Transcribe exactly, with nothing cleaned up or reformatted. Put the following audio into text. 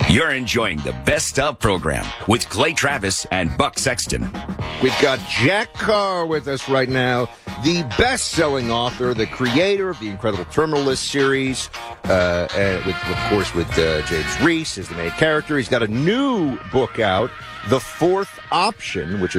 You're enjoying the Best Of program with Clay Travis and Buck Sexton. We've got Jack Carr with us right now, the best-selling author, the creator of the Incredible Terminal List series, uh, and with, of course, with uh, James Reese as the main character. He's got a new book out, The Fourth Option, which